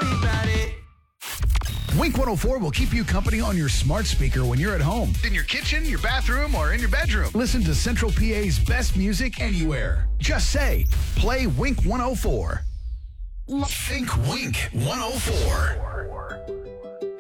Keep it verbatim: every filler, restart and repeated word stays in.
Wink one oh four will keep you company on your smart speaker when you're at home, in your kitchen, your bathroom, or in your bedroom. Listen to Central P A's best music anywhere. Just say, play Wink one oh four. Think Wink one oh four.